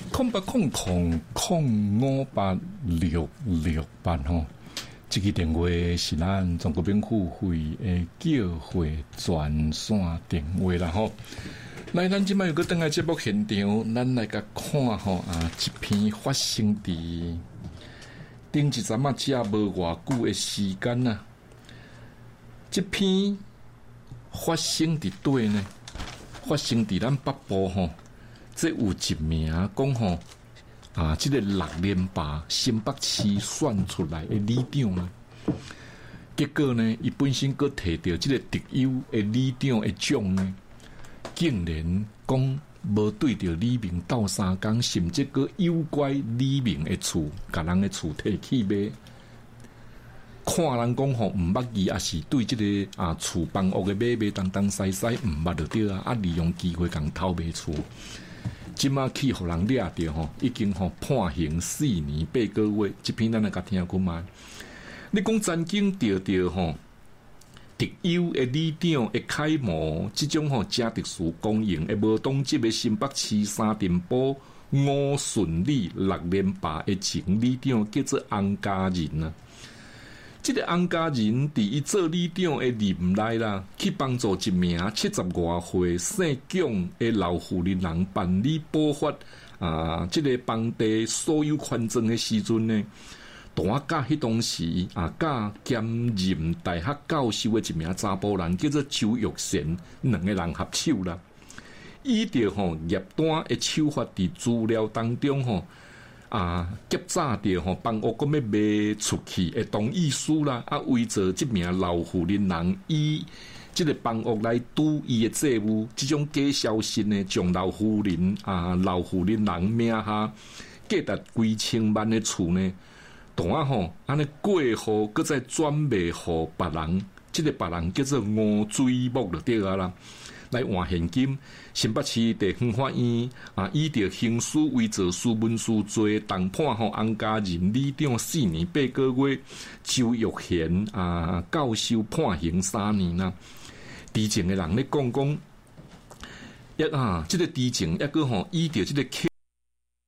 0800058668吼，这个电话是咱中国免付费的叫会专线电话啦吼。来，咱即摆有个登来节目现场，咱来甲看吼一篇发生伫顶一阵啊，只无偌久的时间啊。这篇发生伫对呢？发生伫咱北部吼。这有一名讲吼这个6连霸新北市选出来的里长呢，结果呢，伊本身佫摕到这个特优的里长的奖呢，竟然讲无对着李明斗三工，甚至佫诱拐李明的厝，甲人的厝摕去卖。看人讲吼，毋捌伊也是对这个厝房屋的买东西毋捌就对啊，利用机会共偷卖厝。即马去互人掠着吼，已经判刑4年8个月。这篇咱来甲听看卖。你讲曾经钓着吼特优的里长的楷模，即种真特殊公营的无党籍的新北市三重埔5顺利6连霸的前里长叫做洪家仁啊。这个洪家仁伫伊做里长的任内啦，去帮助一名70多岁姓蒋的老妇人人办理补发这个房地所有权证的时阵呢，同甲迄当时甲兼任大学教授的一名查甫人叫做周玉贤，两个人合手啦，伊着业单的手法伫资料当中夹杂着房屋讲要卖出去的同意书啦，为着这名老妇人人以这个房屋来赌伊的债务，这种假消息呢，将老妇人人名下价值几千万的厝呢，同安尼过户，搁再转卖互别人，这个别人叫做吴水木就对啊啦。来换现金，新北市地方法院依着刑事伪造私文书罪，重判洪家仁里长4年8个月，周玉贤教授判刑3年啦。知情的人咧讲，这个知情抑个依着这个